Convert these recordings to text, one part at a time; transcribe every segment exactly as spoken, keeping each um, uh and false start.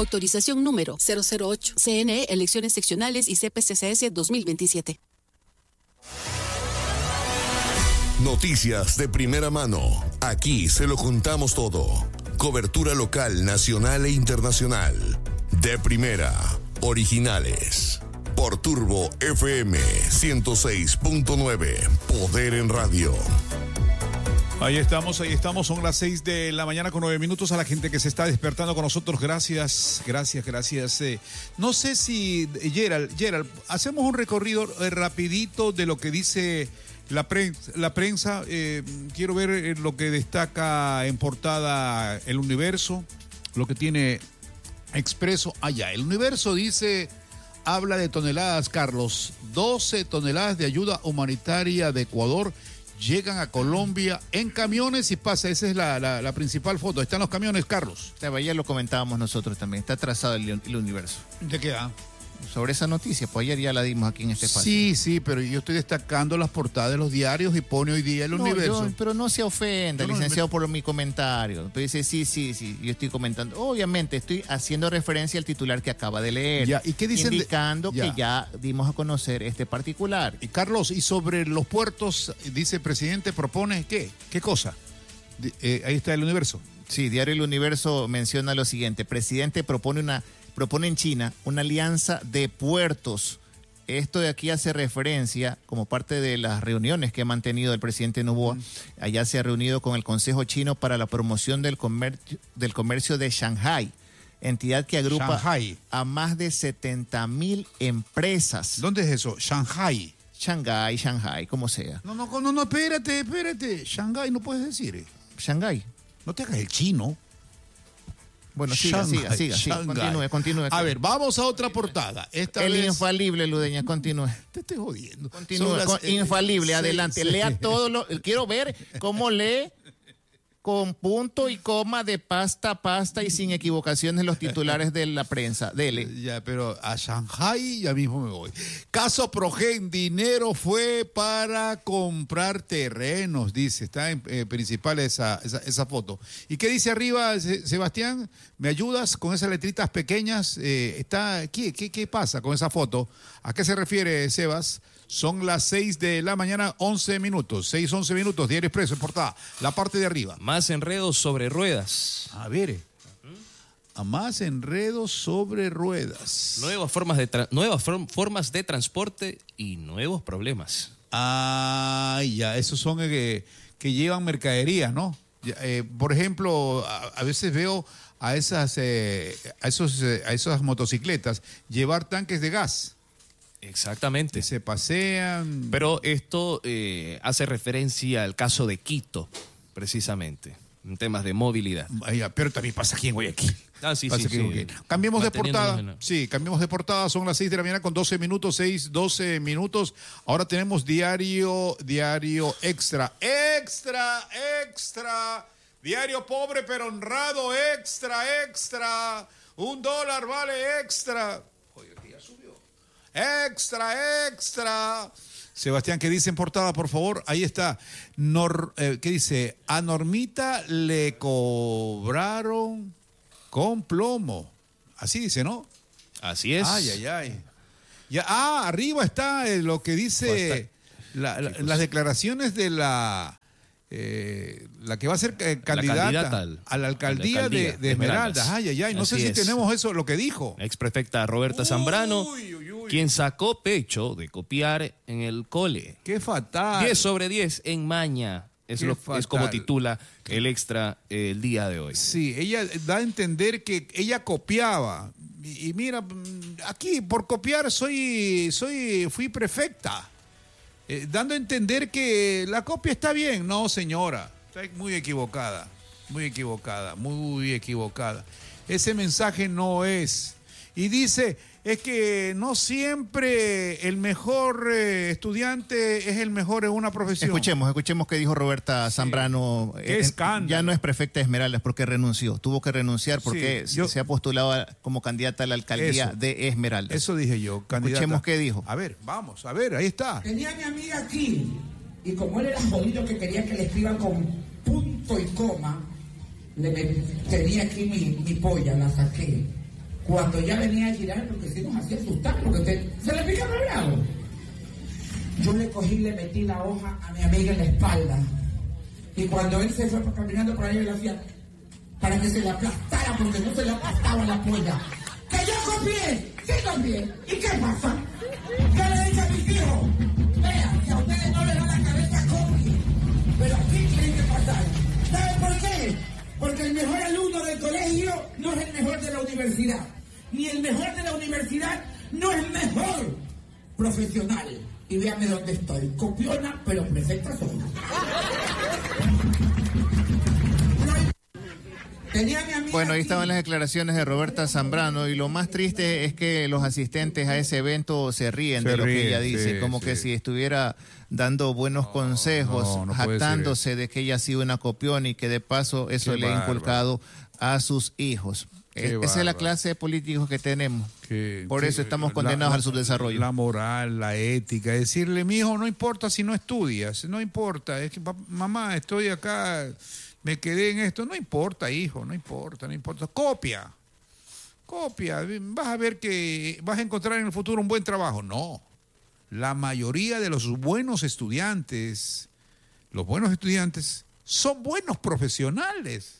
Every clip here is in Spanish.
Autorización número cero cero ocho. C N E, Elecciones Seccionales y C P C C S dos mil veintisiete. Noticias de primera mano. Aquí se lo contamos todo. Cobertura local, nacional e internacional. De primera. Originales. Por Turbo F M ciento seis punto nueve. Poder en radio. Ahí estamos, ahí estamos. Son las seis de la mañana con nueve minutos. A la gente que se está despertando con nosotros, gracias, gracias, gracias. Eh, no sé si, Gerald, Gerald, hacemos un recorrido eh, rapidito de lo que dice la prensa. La prensa eh, quiero ver eh, lo que destaca en portada El Universo, lo que tiene Expreso allá. El Universo dice, habla de toneladas, Carlos, doce toneladas de ayuda humanitaria de Ecuador llegan a Colombia en camiones y pasa. Esa es la, la, la principal foto. ¿Están los camiones, Carlos? Ya lo comentábamos nosotros también. Está trazado el, el Universo. ¿De qué? Ah? Sobre esa noticia, pues ayer ya la dimos aquí en este espacio. Sí, sí, pero yo estoy destacando las portadas de los diarios y pone hoy día El no, Universo. Yo, pero no se ofenda, no, licenciado, no me... por mi comentario. Pero dice, sí, sí, sí, yo estoy comentando. Obviamente, estoy haciendo referencia al titular que acaba de leer. Ya, ¿y qué dicen? Indicando de... ya. que ya dimos a conocer este particular. Y Carlos, y sobre los puertos, dice el presidente, propone, ¿qué? ¿Qué cosa? Eh, ahí está El Universo. Sí, Diario El Universo menciona lo siguiente. Presidente propone una... propone en China una alianza de puertos. Esto de aquí hace referencia, como parte de las reuniones que ha mantenido el presidente Noboa, allá se ha reunido con el Consejo Chino para la Promoción del Comercio, del comercio de Shanghái, entidad que agrupa Shanghái. a más de setenta mil empresas. ¿Dónde es eso? Shanghái. Shanghái, Shanghái, como sea. No, no, no, no, espérate, espérate. Shanghái no puedes decir. Shanghái. No te hagas el chino. Bueno, siga, Shanghái, siga, siga, siga. Continúe, continúe. A ver, vamos a otra portada. Esta el vez... infalible, Ludeña, continúe. Te estoy jodiendo. Continúe, las, con, eh, infalible, sí, adelante. Sí. Lea todo lo... Quiero ver cómo lee con punto y coma de pasta a pasta y sin equivocaciones los titulares de la prensa. Dele. Ya, pero a Shanghái ya mismo me voy. Caso Progen, dinero fue para comprar terrenos, dice. Está en eh, principal esa, esa, esa foto. ¿Y qué dice arriba, Sebastián? ¿Me ayudas con esas letritas pequeñas? Eh, está, ¿qué, qué, ¿Qué pasa con esa foto? ¿A qué se refiere, Sebas? Son las seis de la mañana, once minutos. seis, once minutos, Diario Expreso, en portada. La parte de arriba. Más enredos sobre ruedas. A ver. A más enredos sobre ruedas. Nuevas formas de, tra- nuevas form- formas de transporte y nuevos problemas. Ah, ya, esos son eh, que llevan mercadería, ¿no? Ya, eh, por ejemplo, a, a veces veo a esas, eh, a, esos, eh, a esas motocicletas llevar tanques de gas. Exactamente. Que se pasean. Pero esto eh, hace referencia al caso de Quito, precisamente, en temas de movilidad. Ay, pero también pasa aquí en Guayaquil. Ah, sí, pasa sí, sí. Cambiemos de portada. En... Sí, cambiemos de portada. Son las seis de la mañana con doce minutos, seis, doce minutos. Ahora tenemos diario, diario extra. Extra, extra. Diario pobre pero honrado, extra, extra. Un dólar vale extra. Extra, extra. Sebastián, ¿qué dice en portada, por favor? Ahí está. Nor, eh, ¿Qué dice? A Normita le cobraron con plomo. Así dice, ¿no? Así es. Ay, ay, ay. Ya, ah, arriba está eh, lo que dice la, la, las declaraciones de la... Eh, la que va a ser eh, candidata, candidata al, a la alcaldía, a la alcaldía de, de Esmeraldas. Ay, ay, ay. No Así sé si es. tenemos eso, lo que dijo. La exprefecta Roberta Zambrano, uy, uy, uy. quien sacó pecho de copiar en el cole. Qué fatal. diez sobre diez en maña. Es, lo, es como titula el extra eh, el día de hoy. Sí, ella da a entender que ella copiaba. Y, y mira, aquí por copiar soy, soy, fui prefecta. Eh, dando a entender que la copia está bien. No, señora, está muy equivocada, muy equivocada, muy equivocada. Ese mensaje no es. Y dice, es que no siempre el mejor eh, estudiante es el mejor en una profesión. Escuchemos, escuchemos qué dijo Roberta Zambrano. Sí. Qué eh, escándalo. Ya no es prefecta de Esmeraldas porque renunció, tuvo que renunciar porque Sí, yo, se ha postulado a, como candidata a la alcaldía eso, de Esmeraldas. Eso dije yo, candidata. Escuchemos qué dijo. A ver, vamos, a ver, ahí está. Tenía a mi amiga aquí y como él era jodido que quería que le escriban con punto y coma, le tenía aquí mi, mi polla, la saqué. Cuando ya venía a girar, porque si nos hacía asustar, porque te, se le pica el bravo. Yo le cogí y le metí la hoja a mi amiga en la espalda. Y cuando él se fue caminando por ahí, yo le hacía para que se le aplastara, porque no se le aplastaba la polla. ¡Que yo copié! ¡Sí copié! ¿Y qué pasa? Yo le dije a mis hijos, vean, que a ustedes no les da la cabeza copie. Pero aquí tiene que pasar. ¿Saben por qué? Porque el mejor alumno del colegio no es el mejor de la universidad. Ni el mejor de la universidad no es mejor profesional. Y véanme dónde estoy. Copiona, pero perfecta soy. Bueno, ahí estaban las declaraciones de Roberta Zambrano y lo más triste es que los asistentes a ese evento se ríen Se de lo ríen, que ella dice, sí, como sí. que si estuviera dando buenos No, consejos, no, no puede jactándose ser. de que ella ha sido una copiona y que de paso eso Qué le ha bárbaro. inculcado a sus hijos. Qué Esa es la bárbaro. clase de políticos que tenemos. Que- Por que eso estamos la- condenados la- al subdesarrollo. La moral, la ética, decirle, mi hijo, no importa si no estudias, no importa, es que pa- mamá, estoy acá, me quedé en esto, no importa, hijo, no importa, no importa, copia, copia, vas a ver que vas a encontrar en el futuro un buen trabajo. No, la mayoría de los buenos estudiantes, los buenos estudiantes son buenos profesionales.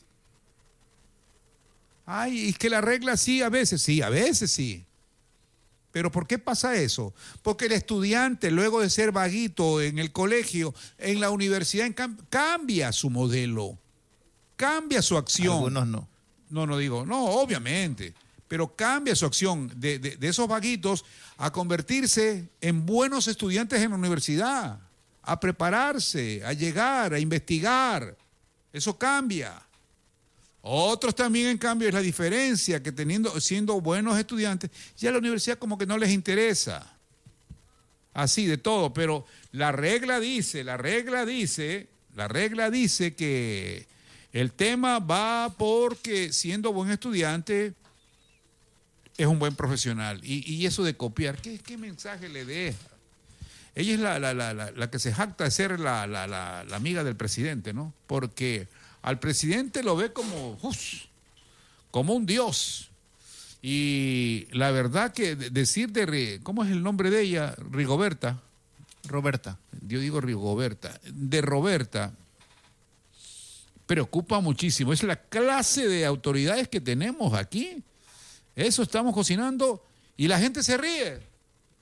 Ay, es que la regla sí, a veces sí, a veces sí. Pero ¿por qué pasa eso? Porque el estudiante, luego de ser vaguito en el colegio, en la universidad, en cam- cambia su modelo, cambia su acción. Algunos no. No, no digo, no, obviamente, pero cambia su acción de, de, de esos vaguitos a convertirse en buenos estudiantes en la universidad, a prepararse, a llegar, a investigar. Eso cambia. Otros también, en cambio, es la diferencia que teniendo, siendo buenos estudiantes, ya la universidad como que no les interesa. Así de todo, pero la regla dice, la regla dice, la regla dice que el tema va porque siendo buen estudiante es un buen profesional. Y, y eso de copiar, ¿qué, qué mensaje le deja? Ella es la, la, la, la, la que se jacta de ser la, la, la, la amiga del presidente, ¿no? Porque al presidente lo ve como, uf, como un dios. Y la verdad que decir de, ¿cómo es el nombre de ella? Rigoberta. Roberta. Yo digo Rigoberta. De Roberta preocupa muchísimo. Es la clase de autoridades que tenemos aquí. Eso estamos cocinando y la gente se ríe.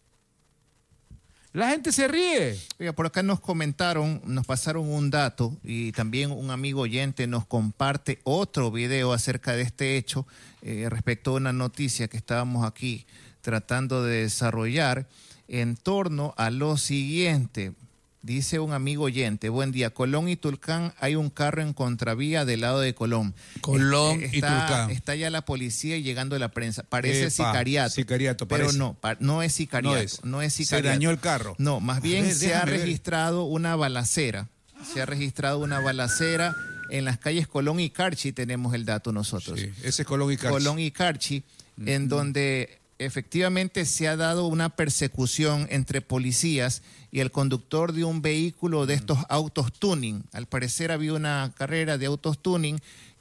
La gente se ríe. Oiga, por acá nos comentaron, nos pasaron un dato y también un amigo oyente nos comparte otro video acerca de este hecho eh, respecto a una noticia que estábamos aquí tratando de desarrollar en torno a lo siguiente. Dice un amigo oyente, buen día, Colón y Tulcán, hay un carro en contravía del lado de Colón. Colón Este, y está, Tulcán. Está ya la policía y llegando la prensa. Parece Epa, sicariato. sicariato, pero parece. no, pa- no es sicariato. No es. No es Se sicariato. dañó el carro. No, más A bien ver, se ha déjame ver. registrado una balacera. Se ha registrado una balacera en las calles Colón y Carchi, tenemos el dato nosotros. Sí, ese es Colón y Carchi. Colón y Carchi, en donde efectivamente se ha dado una persecución entre policías y el conductor de un vehículo de estos autos tuning. Al parecer había una carrera de autos tuning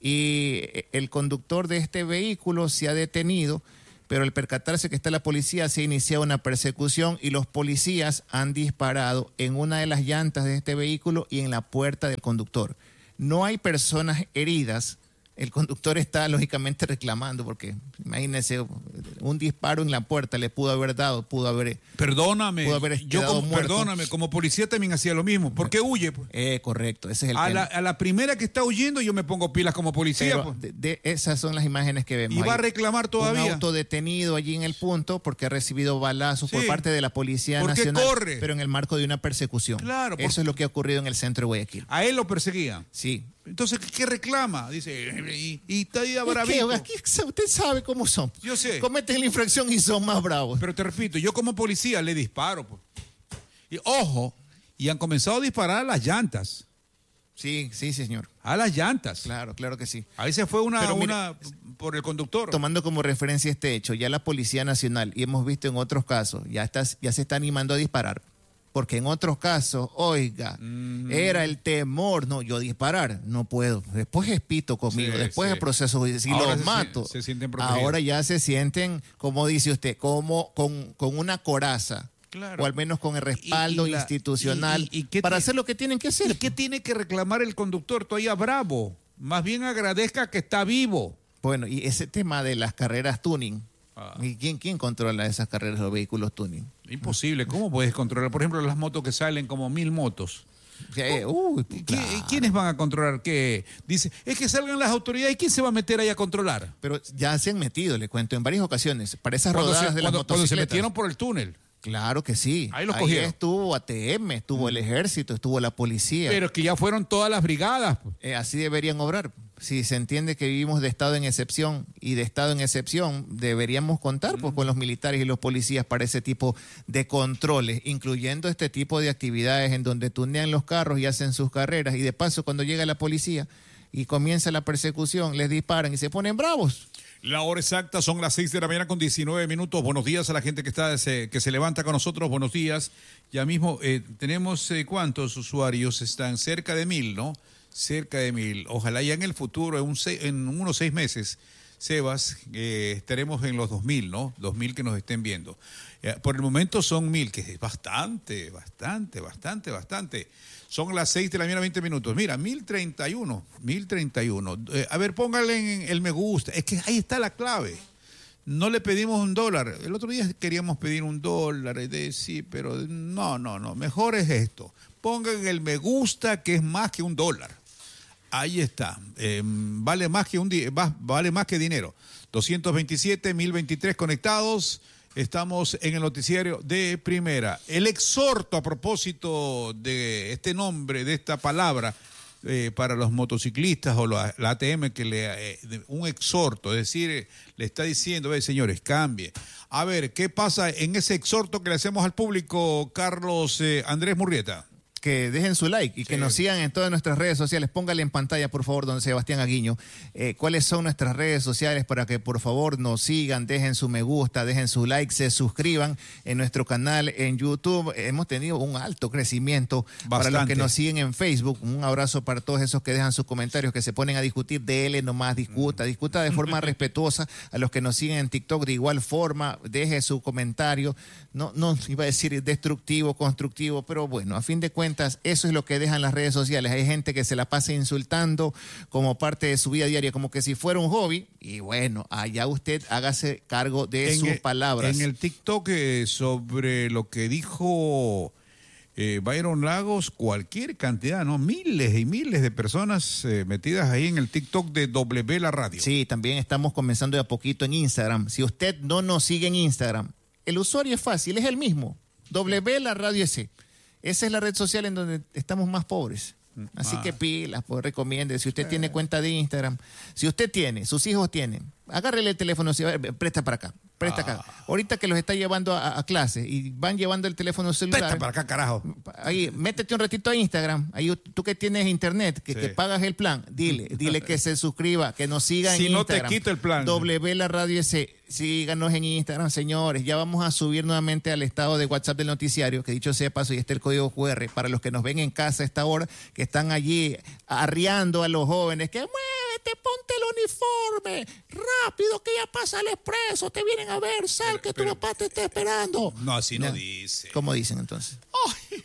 y el conductor de este vehículo se ha detenido, pero al percatarse que está la policía se ha iniciado una persecución y los policías han disparado en una de las llantas de este vehículo y en la puerta del conductor. No hay personas heridas. El conductor está lógicamente reclamando porque, imagínense, un disparo en la puerta le pudo haber dado, pudo haber... Perdóname, Pudo haber yo quedado como, muerto. perdóname, como policía también hacía lo mismo. ¿Por qué huye? Pues? Eh, correcto, ese es el A tema. la, a la primera que está huyendo yo me pongo pilas como policía. Pero Pues. de, de- esas son las imágenes que vemos. Y va a Ahí, reclamar un todavía. auto detenido allí en el punto porque ha recibido balazos por Sí. parte de la Policía ¿Por qué Nacional, corre? pero en el marco de una persecución. Claro, por- Eso es lo que ha ocurrido en el centro de Guayaquil. A él lo perseguían. Sí. Entonces, ¿qué reclama? Dice, y, y está ahí Es que bravito. aquí usted sabe cómo son. Yo sé. Cometen la infracción y son más bravos. Pero te repito, yo como policía le disparo. Pues. Y ojo, y han comenzado a disparar a las llantas. Sí, sí, señor. A las llantas. Claro, claro que sí. Ahí se fue una, Pero mire, una por el conductor. Tomando como referencia este hecho, ya la Policía Nacional, y hemos visto en otros casos, ya, está, ya se está animando a disparar. porque en otros casos, oiga, mm. era el temor, no, yo disparar, no puedo. Después es pito conmigo, sí, después sí. el proceso, si ahora los se mato, se sienten ahora ya se sienten, como dice usted, como con, con una coraza. Claro. O al menos con el respaldo y, y la, institucional y, y, y para hacer lo que tienen que hacer. ¿Y qué tiene que reclamar el conductor? Todavía bravo. Más bien agradezca que está vivo. Bueno, y ese tema de las carreras tuning, ah. ¿y quién, quién controla esas carreras de los vehículos tuning? Imposible. ¿Cómo puedes controlar? Por ejemplo, las motos que salen como mil motos. Sí, uh, claro. ¿Quiénes van a controlar qué? Dice, es que salgan las autoridades. ¿Quién se va a meter ahí a controlar? Pero ya se han metido, le cuento, en varias ocasiones, para esas rodadas se, de cuando, las motocicletas. Cuando se metieron por el túnel. Claro que sí. Ahí los Ahí cogieron. estuvo A T M, estuvo mm. el ejército, estuvo la policía. Pero es que ya fueron todas las brigadas. Eh, así deberían obrar. Si se entiende que vivimos de estado en excepción y de estado en excepción, deberíamos contar mm. pues, con los militares y los policías para ese tipo de controles, incluyendo este tipo de actividades en donde tunean los carros y hacen sus carreras. Y de paso, cuando llega la policía y comienza la persecución, les disparan y se ponen bravos. La hora exacta son las seis de la mañana con diecinueve minutos. Buenos días a la gente que está se, que se levanta con nosotros. Buenos días. Ya mismo eh, tenemos eh, ¿cuántos usuarios están? Cerca de mil, ¿no? Cerca de mil. Ojalá ya en el futuro, en, un seis, en unos seis meses, Sebas, eh, estaremos en los dos mil, ¿no? dos mil que nos estén viendo. Eh, por el momento son mil, que es bastante, bastante, bastante, bastante. Son las seis de la mañana, veinte minutos. Mira, mil treinta y uno, mil treinta y uno. Eh, a ver, póngale en el me gusta. Es que ahí está la clave. No le pedimos un dólar. El otro día queríamos pedir un dólar, de, sí, pero no, no, no. Mejor es esto. Pongan el me gusta, que es más que un dólar. Ahí está. Eh, vale más que un di- vale más que dinero. doscientos veintisiete, mil veintitrés conectados. Estamos en el noticiario de Primera. El exhorto a propósito de este nombre, de esta palabra, eh, para los motociclistas o la, la A T M, que le eh, un exhorto, es decir, eh, le está diciendo, ve, señores, cambie. A ver, ¿qué pasa en ese exhorto que le hacemos al público, Carlos eh, Andrés Murrieta? Que dejen su like y que sí. nos sigan en todas nuestras redes sociales. Póngale en pantalla, por favor, don Sebastián Aguiño, eh, cuáles son nuestras redes sociales para que, por favor, nos sigan, dejen su me gusta, dejen su like, se suscriban en nuestro canal en YouTube. Hemos tenido un alto crecimiento. Bastante. Para los que nos siguen en Facebook. Un abrazo para todos esos que dejan sus comentarios, que se ponen a discutir. Dele nomás, discuta, discuta de forma respetuosa. A los que nos siguen en TikTok, de igual forma, deje su comentario. No, no iba a decir destructivo, constructivo, pero bueno, a fin de cuentas, eso es lo que dejan las redes sociales. Hay gente que se la pasa insultando como parte de su vida diaria, como que si fuera un hobby. Y bueno, allá usted hágase cargo de en sus el, palabras. En el TikTok eh, sobre lo que dijo eh, Byron Lagos, cualquier cantidad, ¿no? Miles y miles de personas eh, metidas ahí en el TikTok de W La Radio. Sí, también estamos comenzando de a poquito en Instagram. Si usted no nos sigue en Instagram, el usuario es fácil, es el mismo. W La Radio S. Esa es la red social en donde estamos más pobres. Así ah. que pilas, pues recomiende. Si usted eh. tiene cuenta de Instagram, si usted tiene, sus hijos tienen, agárrele el teléfono, presta para acá, presta ah. acá. Ahorita que los está llevando a, a clase y van llevando el teléfono celular. Presta para acá, carajo. Ahí, métete un ratito a Instagram. Ahí tú que tienes internet, que, sí. que pagas el plan, dile, dile que se suscriba, que nos siga si en no Instagram. Si no te quito el plan. W La Radio S. Síganos en Instagram, señores. Ya vamos a subir nuevamente al estado de WhatsApp del noticiario, que dicho sea paso, y está el código cu erre para los que nos ven en casa a esta hora, que están allí arriando a los jóvenes, que muévete, ponte el uniforme, rápido, que ya pasa el expreso, te vienen a ver, sal, pero, que pero, tu papá te está esperando. No, así no, no dice. ¿Cómo dicen entonces? Ay,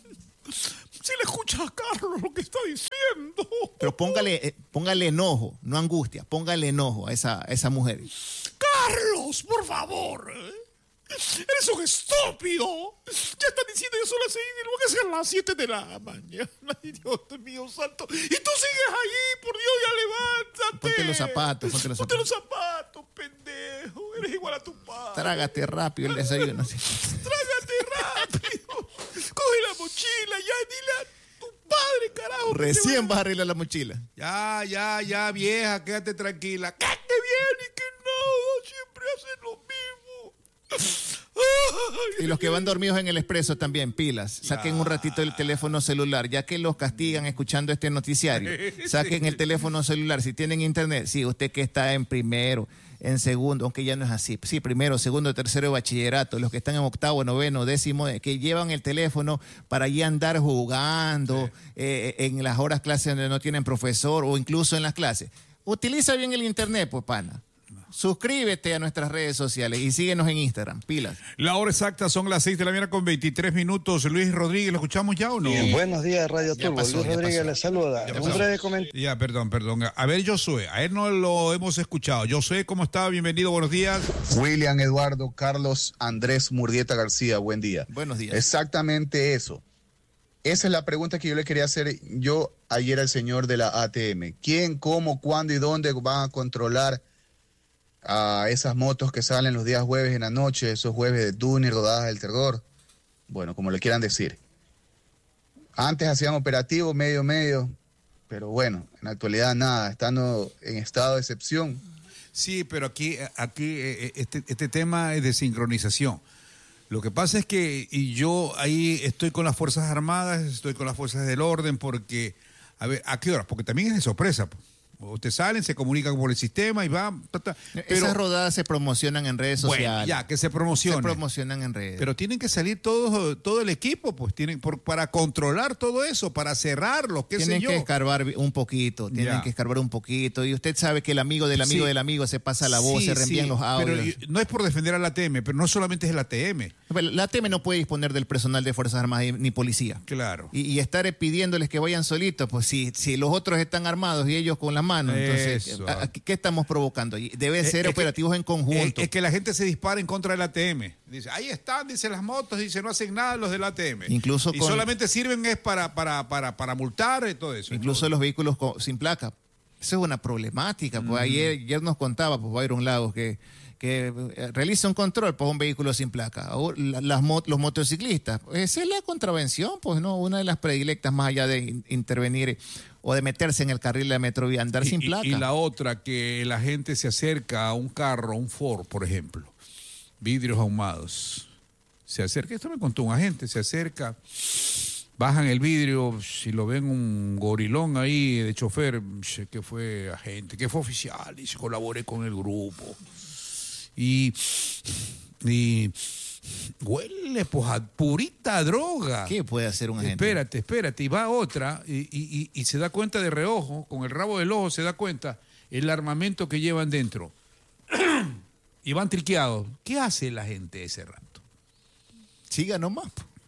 si le escuchas a Carlos lo que está diciendo. Pero póngale, eh, póngale enojo, no angustia, póngale enojo a esa, a esa mujer. Carlos, por favor. Eres un estúpido. Ya están diciendo que son las seis y luego que sean las siete de la mañana. Ay, Dios mío santo. Y tú sigues allí, por Dios, ya levántate. Ponte los zapatos, ponte los ponte zapatos. Ponte los zapatos, pendejo. Eres igual a tu padre. Trágate rápido el desayuno. Trágate rápido. Coge la mochila, ya, dile a tu padre, carajo. Recién vas a arreglar la mochila. Ya, ya, ya, vieja, quédate tranquila. ¡Qué bien y que no! Siempre hacen lo mismo. Y los que van dormidos en el expreso también, pilas. Saquen un ratito el teléfono celular, ya que los castigan escuchando este noticiario. Saquen el teléfono celular. Si tienen internet, sí, usted que está en primero, en segundo, aunque ya no es así. Sí, primero, segundo, tercero de bachillerato, los que están en octavo, noveno, décimo, que llevan el teléfono para allí andar jugando, sí. eh, en las horas clases donde no tienen profesor o incluso en las clases. Utiliza bien el internet, pues, pana. Suscríbete a nuestras redes sociales y síguenos en Instagram, pilas. La hora exacta son las seis de la mañana con veintitrés minutos. Luis Rodríguez, ¿lo escuchamos ya o no? Bien, buenos días, Radio Turbo. Luis Rodríguez le saluda. Un breve comentario. Ya, perdón, perdón. A ver, Josué, a él no lo hemos escuchado. Josué, ¿cómo está? Bienvenido, buenos días. William, Eduardo, Carlos, Andrés Murrieta García, buen día. Buenos días. Exactamente eso. Esa es la pregunta que yo le quería hacer yo ayer al señor de la A T M. ¿Quién, cómo, cuándo y dónde van a controlar a esas motos que salen los días jueves en la noche, esos jueves de tuning, rodadas del terror? Bueno, como le quieran decir. Antes hacían operativo medio medio, pero bueno, en la actualidad nada, estando en estado de excepción. Sí, pero aquí, aquí este, este tema es de sincronización. Lo que pasa es que y yo ahí estoy con las Fuerzas Armadas, estoy con las Fuerzas del Orden, porque, a ver, ¿a qué horas? Porque también es de sorpresa, pues. Ustedes salen, se comunican por el sistema y van. Ta, ta. Pero, esas rodadas se promocionan en redes sociales. Bueno, ya, que se promocionen. Se promocionan en redes. Pero tienen que salir todo, todo el equipo, pues, tienen por, para controlar todo eso, para cerrarlo, qué sé yo. Tienen que escarbar un poquito, tienen ya. que escarbar un poquito. Y usted sabe que el amigo del amigo sí. del amigo se pasa la voz, sí, se reenvían sí. los audios. Pero no es por defender a la A T M, pero no solamente es la A T M. La A T M no puede disponer del personal de Fuerzas Armadas ni policía. Claro. Y, y estar pidiéndoles que vayan solitos, pues si, si los otros están armados y ellos con las manos, entonces... Eso. ¿Qué estamos provocando? Deben ser es operativos que, en conjunto. Es, es que la gente se dispara en contra del A T M. Dice, ahí están, dice las motos, dice, no hacen nada los del A T M. Incluso y con, solamente sirven es para, para, para, para multar y todo eso. Incluso ¿no? los vehículos con, sin placa. Eso es una problemática. Pues mm. ayer, ayer nos contaba, pues, Byron Lagos, que, que realiza un control por un vehículo sin placa. Las mot, los motociclistas. Esa es la contravención, pues, ¿no? Una de las predilectas más allá de in, intervenir o de meterse en el carril de Metrovía, andar y, sin placa. Y, y la otra, que la gente se acerca a un carro, un Ford, por ejemplo, vidrios ahumados. Se acerca, esto me contó un agente, se acerca, bajan el vidrio, si lo ven un gorilón ahí de chofer, que fue agente, que fue oficial, y se colaboré con el grupo. Y... y huele pues a purita droga. ¿Qué puede hacer un agente? Espérate, espérate. Y va otra y, y, y se da cuenta de reojo, con el rabo del ojo se da cuenta el armamento que llevan dentro. Y van triqueados. ¿Qué hace la gente ese rato? Siga nomás.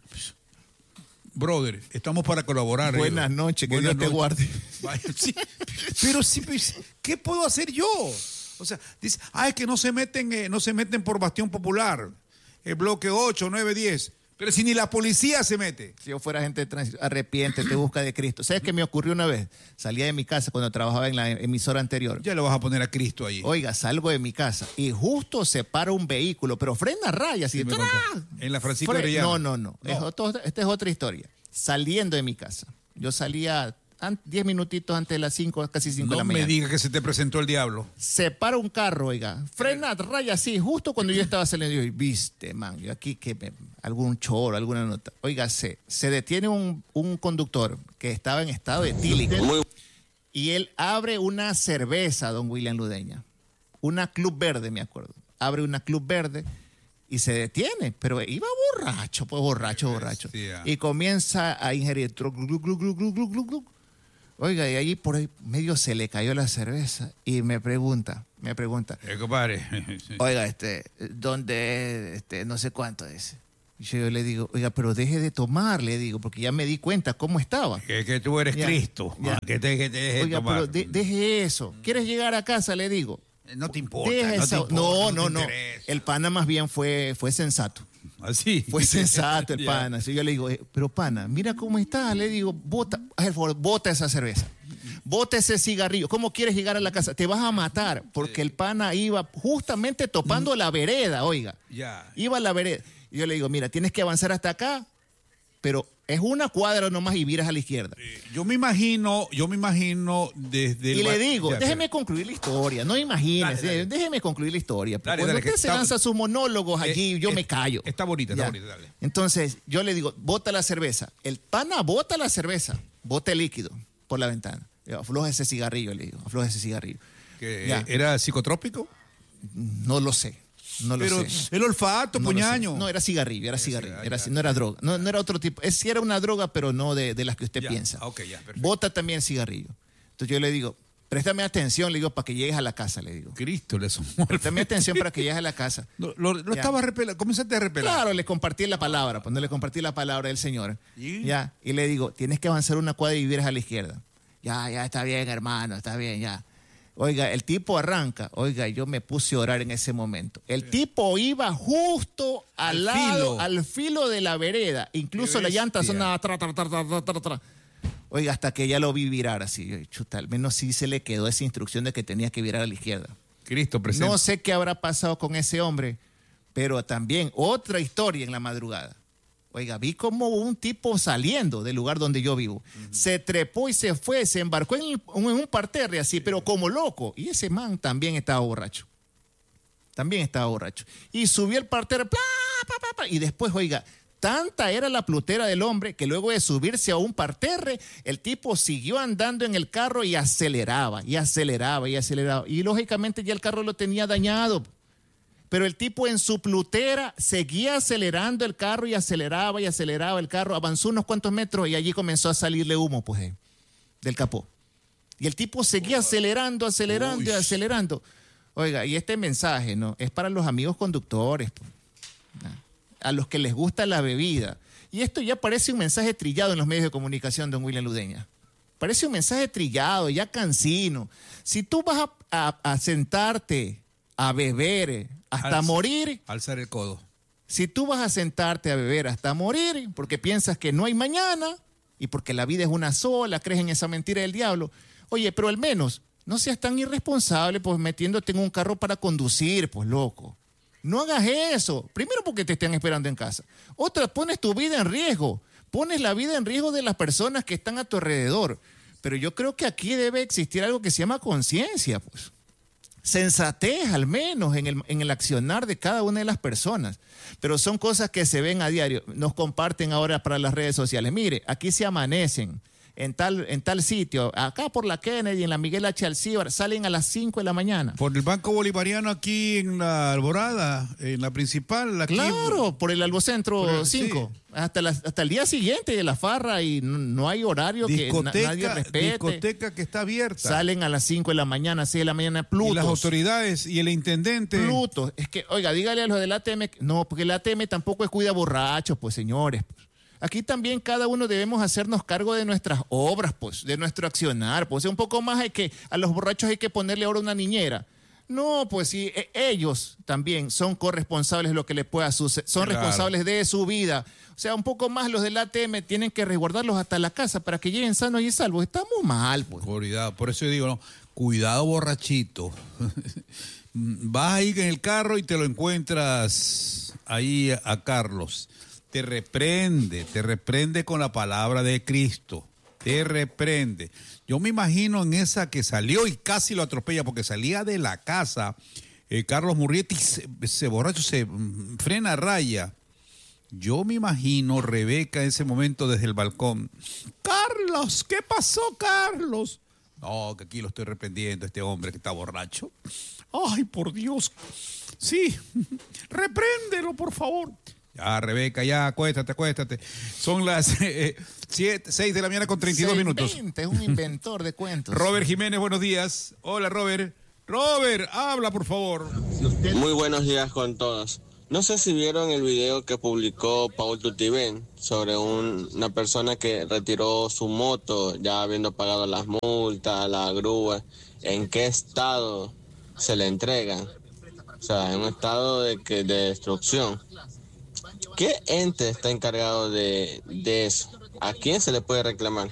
Brother, estamos para colaborar. Buenas ellos. noches, que Buenas Dios te guarde. Sí, pero sí, ¿qué puedo hacer yo? O sea, dice, ah, es que no se meten, eh, no se meten por Bastión Popular. El bloque ocho, nueve, diez. Pero si ni la policía se mete. Si yo fuera agente de tránsito, arrepiéntete, busca de Cristo. ¿Sabes qué me ocurrió una vez? Salía de mi casa cuando trabajaba en la emisora anterior. Ya lo vas a poner a Cristo ahí. Oiga, salgo de mi casa y justo se para un vehículo, pero frena a rayas. Y sí, en la Francisco Fre Orellana. No, no, no. no. Es otro, esta es otra historia. Saliendo de mi casa. Yo salía... diez minutitos antes de las cinco, casi cinco no de la mañana. No me diga que se te presentó el diablo. Se para un carro, oiga. Frena, raya así, justo cuando yo estaba saliendo. Yo, viste, man, yo aquí que me, algún choro, alguna nota. Oiga, se, se detiene un, un conductor que estaba en estado etílico. Y él abre una cerveza, don William Ludeña. Una Club Verde, me acuerdo. Abre una Club Verde y se detiene. Pero iba borracho, pues borracho, borracho. Y comienza a ingerir. Glu, glu, glu, glu, glu, glu, glu. Oiga, y ahí por ahí medio se le cayó la cerveza y me pregunta, me pregunta. Eh, compadre. Oiga, este, ¿dónde, este, no sé cuánto dice? Y yo le digo, oiga, pero deje de tomar, le digo, porque ya me di cuenta cómo estaba. Que, que tú eres ya, Cristo, ya. Que, te, que te deje oiga, tomar. pero de, deje eso. ¿Quieres llegar a casa? Le digo. No te importa, no, te importa, no, no, no, no. El pana más bien fue, fue sensato. Así. Fue sensato el pana. Así yo le digo, eh, pero pana, mira cómo está. Le digo, bota, por favor, bota esa cerveza. Bota ese cigarrillo. ¿Cómo quieres llegar a la casa? Te vas a matar. Porque el pana iba justamente topando la vereda, oiga. Ya. Iba a la vereda. Y yo le digo, mira, tienes que avanzar hasta acá, pero Es una cuadra nomás y viras a la izquierda. Eh, yo me imagino, yo me imagino desde... Y el... le digo, ya, déjeme pero... concluir la historia, no imagínese, dale, dale. déjeme concluir la historia. Dale, Cuando dale, usted se está... lanza sus monólogos allí, eh, yo eh, me callo. Está bonita, está bonita, dale. Entonces, yo le digo, bota la cerveza. El pana bota la cerveza, bota el líquido por la ventana. Afloja ese cigarrillo, le digo, afloja ese cigarrillo. ¿Que ¿Era psicotrópico? No lo sé. No Pero lo sé. el olfato, no puñaño. No, era cigarrillo, era cigarrillo. Era, no era droga. No, no era otro tipo. Es, sí era una droga, pero no de, de las que usted ya, piensa. Okay, ya, bota también cigarrillo. Entonces yo le digo, préstame atención, le digo, para que llegues a la casa, le digo. Cristo, le somos. Préstame atención para que llegues a la casa. Lo, lo, lo estaba repelando. Comenzaste a repelar. Claro, le compartí la palabra, pues no le compartí la palabra del Señor. ¿Y? Ya, y le digo, tienes que avanzar una cuadra y vivir a la izquierda. Ya, ya, está bien, hermano, está bien, ya. Oiga, el tipo arranca. Oiga, yo me puse a orar en ese momento. El sí. tipo iba justo al, al lado, filo. al filo de la vereda. Incluso la llanta sonaba tra, tra, tra, tra, tra, tra. Oiga, hasta que ya lo vi virar así. Chuta, al menos sí se le quedó esa instrucción de que tenía que virar a la izquierda. Cristo presente. No sé qué habrá pasado con ese hombre, pero también otra historia en la madrugada. Oiga, vi como un tipo saliendo del lugar donde yo vivo. Uh-huh. Se trepó y se fue, se embarcó en, en un parterre así, pero como loco. Y ese man también estaba borracho. También estaba borracho. Y subió el parterre, ¡plá, pa, pa, pa! Y después, oiga, tanta era la plutera del hombre que luego de subirse a un parterre, el tipo siguió andando en el carro y aceleraba, y aceleraba, y aceleraba. Y lógicamente ya el carro lo tenía dañado. Pero el tipo en su plutera seguía acelerando el carro y aceleraba y aceleraba el carro. Avanzó unos cuantos metros y allí comenzó a salirle humo, pues, eh, del capó. Y el tipo seguía acelerando, acelerando Uy. y acelerando. Oiga, y este mensaje, ¿no? Es para los amigos conductores, pues, a los que les gusta la bebida. Y esto ya parece un mensaje trillado en los medios de comunicación, don William Ludeña. Parece un mensaje trillado, ya cansino. Si tú vas a, a, a sentarte a beber hasta Alza, morir. Alzar el codo. Si tú vas a sentarte a beber hasta morir porque piensas que no hay mañana y porque la vida es una sola, crees en esa mentira del diablo. Oye, pero al menos no seas tan irresponsable pues metiéndote en un carro para conducir, pues loco. No hagas eso. Primero porque te están esperando en casa. Otra, pones tu vida en riesgo. Pones la vida en riesgo de las personas que están a tu alrededor. Pero yo creo que aquí debe existir algo que se llama conciencia, pues. Sensatez al menos en el, en el accionar de cada una de las personas. Pero son cosas que se ven a diario. Nos comparten ahora para las redes sociales. Mire, aquí se amanecen en tal, en tal sitio. Acá por la Kennedy, en la Miguel H. Alcíbar, salen a las cinco de la mañana. Por el Banco Bolivariano aquí en la Alborada, en la principal. Aquí, claro, por el Albocentro cinco. Sí. Hasta, la, hasta el día siguiente de la farra y no, no hay horario discoteca, que na, nadie respete. Discoteca que está abierta. Salen a las cinco de la mañana, seis de la mañana, Plutos. Y las autoridades y el intendente. Plutos. Es que, oiga, dígale a los del A T M. No, porque el A T M tampoco es cuida borrachos, pues señores. Aquí también cada uno debemos hacernos cargo de nuestras obras, pues, de nuestro accionar. Pues un poco más hay que, a los borrachos hay que ponerle ahora una niñera. No, pues sí, ellos también son corresponsables de lo que les pueda suceder, son claro. responsables de su vida. O sea, un poco más los del A T M tienen que resguardarlos hasta la casa para que lleguen sanos y salvos. Estamos mal, pues. Cuidado, por eso yo digo, no, cuidado borrachito. Vas ahí en el carro y te lo encuentras ahí a Carlos. Te reprende, te reprende con la palabra de Cristo. Te reprende. Yo me imagino en esa que salió y casi lo atropella porque salía de la casa, eh, Carlos Murrieta, y se, ese borracho se mm, frena a raya. Yo me imagino Rebeca en ese momento desde el balcón. Carlos, ¿qué pasó, Carlos? No, que aquí lo estoy reprendiendo a este hombre que está borracho. Ay, por Dios. Sí, repréndelo, por favor. Ya, Rebeca, ya, acuéstate, acuéstate. Son las eh, siete, seis de la mañana con treinta y dos minutos. Es un inventor de cuentos. Robert Jiménez, buenos días. Hola, Robert. Robert, habla, por favor. Muy buenos días con todos. No sé si vieron el video que publicó Paul Tutibén sobre un, una persona que retiró su moto ya habiendo pagado las multas, la grúa. ¿En qué estado se le entregan? O sea, en un estado de, que, de destrucción. ¿Qué ente está encargado de, de eso? ¿A quién se le puede reclamar?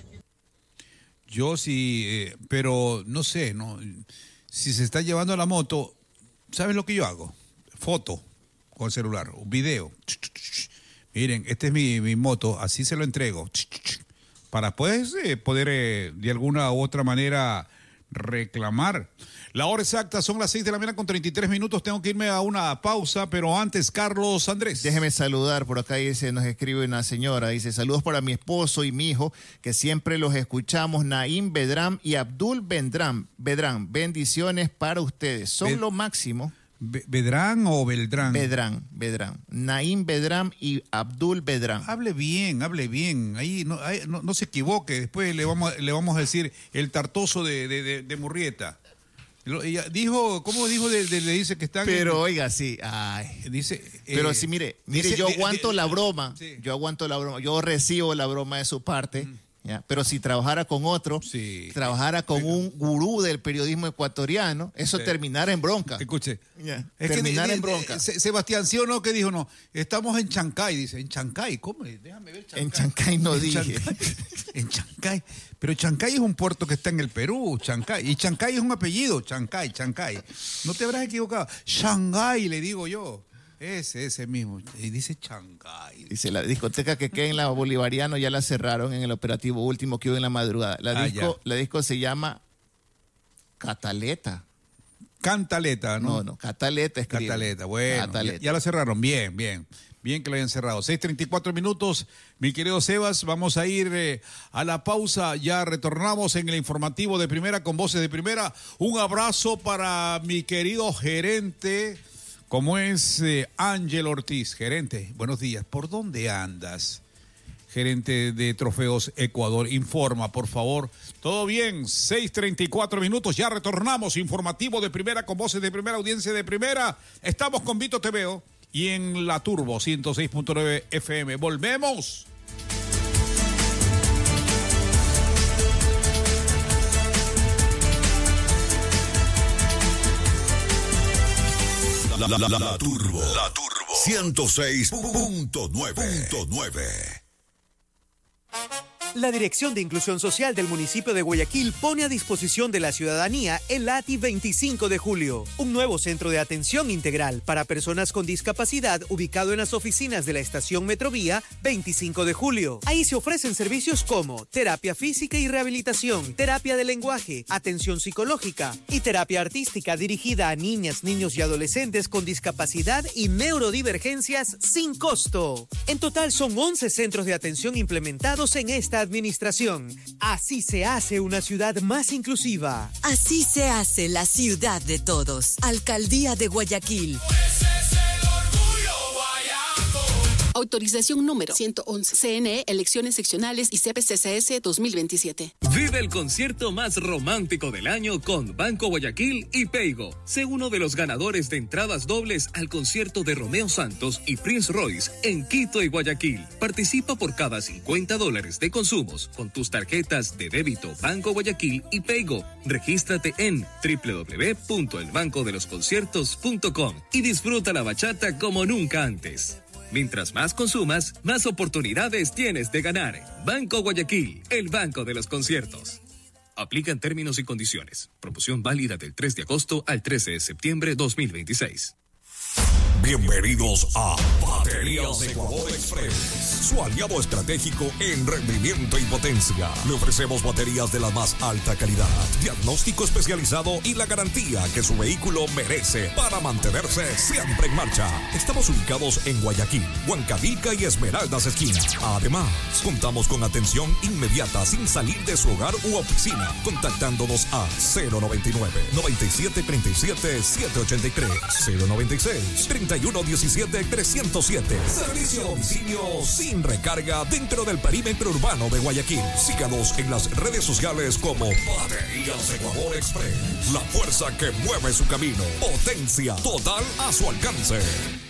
Yo sí, eh, pero no sé, no. Si se está llevando la moto, ¿sabes lo que yo hago? Foto con el celular, un video. miren, esta es mi, mi moto, así se lo entrego. Para pues, eh, poder eh, de alguna u otra manera reclamar. La hora exacta son las seis de la mañana con treinta y tres minutos. Tengo que irme a una pausa, pero antes, Carlos Andrés. Déjeme saludar, por acá dice, nos escribe una señora, dice, saludos para mi esposo y mi hijo, que siempre los escuchamos, Naim Bedram y Abdul Bedram. Bedram, bendiciones para ustedes, son Be- lo máximo. Be- ¿Bedrán o Beldrán? Bedrán, Bedrán. Naim Bedram y Abdul Bedram. Hable bien, hable bien. Ahí no, ahí, no, no se equivoque. Después le vamos, le vamos a decir el tartoso de, de, de, de Murrieta. Lo, ella dijo, ¿cómo dijo? De, de, le dice que están. Pero en, oiga, sí. Ay. Dice. Pero eh, sí, mire, mire, dice, yo de, aguanto de, la broma. Sí. Yo aguanto la broma. Yo recibo la broma de su parte. Mm. ¿Ya? Pero si trabajara con otro, sí. trabajara con sí. un gurú del periodismo ecuatoriano, eso sí. terminara en bronca. Escuche. Yeah. Es terminar que, en bronca. Eh, Sebastián, ¿sí o no? Que dijo, no, estamos en Chancay, dice. ¿En Chancay? ¿Cómo? Déjame ver Chancay. En Chancay no en dije. Chancay. En Chancay. Pero Chancay es un puerto que está en el Perú, Chancay. Y Chancay es un apellido, Chancay, Chancay. No te habrás equivocado. Shanghái, le digo yo. Ese, ese mismo. Y dice Chancay. Dice, la discoteca que queda en la Bolivariano ya la cerraron en el operativo último que hubo en la madrugada. La, ah, disco, la disco se llama Cataleta. Cantaleta, ¿no? No, no, Cataleta escribe. Cataleta, bueno. Cataleta. Ya, ya la cerraron, bien, bien. Bien que lo hayan cerrado. seis treinta y cuatro minutos, mi querido Sebas. Vamos a ir eh, a la pausa. Ya retornamos en el informativo de Primera con Voces de Primera. Un abrazo para mi querido gerente, como es eh, Ángel Ortiz. Gerente, buenos días. ¿Por dónde andas? Gerente de Trofeos Ecuador, informa, por favor. Todo bien, seis treinta y cuatro minutos. Ya retornamos. Informativo de Primera con Voces de Primera, audiencia de Primera. Estamos con Vito T V O. Y en la Turbo ciento seis punto nueve F M. ¡Volvemos! La, la, la, la, la Turbo. La Turbo. ciento seis punto nueve. La Dirección de Inclusión Social del municipio de Guayaquil pone a disposición de la ciudadanía el A T I veinticinco de julio, un nuevo centro de atención integral para personas con discapacidad ubicado en las oficinas de la estación Metrovía veinticinco de julio. Ahí se ofrecen servicios como terapia física y rehabilitación, terapia de lenguaje, atención psicológica y terapia artística dirigida a niñas, niños y adolescentes con discapacidad y neurodivergencias sin costo. En total son once centros de atención implementados en esta administración. Así se hace una ciudad más inclusiva. Así se hace la ciudad de todos. Alcaldía de Guayaquil. Autorización número ciento once. C N E, elecciones seccionales y C P C C S dos mil veintisiete. Vive el concierto más romántico del año con Banco Guayaquil y Peigo. Sé uno de los ganadores de entradas dobles al concierto de Romeo Santos y Prince Royce en Quito y Guayaquil. Participa por cada cincuenta dólares de consumos con tus tarjetas de débito Banco Guayaquil y Peigo. Regístrate en doble u doble u doble u punto el banco de los conciertos punto com y disfruta la bachata como nunca antes. Mientras más consumas, más oportunidades tienes de ganar. Banco Guayaquil, el banco de los conciertos. Aplican términos y condiciones. Promoción válida del tres de agosto al trece de septiembre dos mil veintiséis. Bienvenidos a Baterías Ecuador Express, su aliado estratégico en rendimiento y potencia. Le ofrecemos baterías de la más alta calidad, diagnóstico especializado y la garantía que su vehículo merece para mantenerse siempre en marcha. Estamos ubicados en Guayaquil, Huancavelica y Esmeraldas Esquina. Además, contamos con atención inmediata sin salir de su hogar u oficina, contactándonos a cero noventa y nueve, noventa y siete, treinta y siete, setecientos ochenta y tres, cero noventa y seis, treinta y uno diecisiete, trescientos siete. Servicio a domicilio sin recarga dentro del perímetro urbano de Guayaquil. Síganos en las redes sociales como Baterías Ecuador Express. La fuerza que mueve su camino. Potencia total a su alcance.